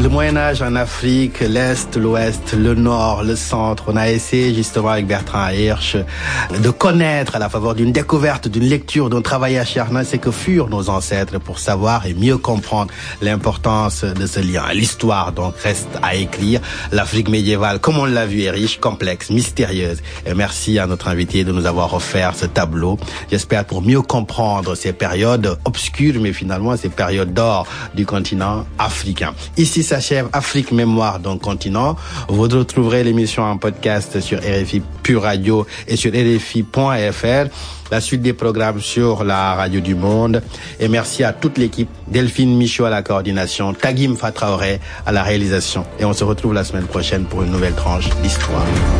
Le Moyen-Âge en Afrique, l'Est, l'Ouest, le Nord, le Centre. On a essayé justement avec Bertrand Hirsch de connaître à la faveur d'une découverte, d'une lecture, d'un travail acharné, ce que furent nos ancêtres pour savoir et mieux comprendre l'importance de ce lien. L'histoire donc reste à écrire. L'Afrique médiévale, comme on l'a vu, est riche, complexe, mystérieuse. Et merci à notre invité de nous avoir offert ce tableau. J'espère pour mieux comprendre ces périodes obscures, mais finalement ces périodes d'or du continent africain. Ici s'achève Afrique Mémoire d'un continent. Vous retrouverez l'émission en podcast sur RFI Pure Radio et sur RFI.fr. La suite des programmes sur la radio du monde. Et merci à toute l'équipe. Delphine Michaud à la coordination, Tagim Fatraoré à la réalisation. Et on se retrouve la semaine prochaine pour une nouvelle tranche d'histoire.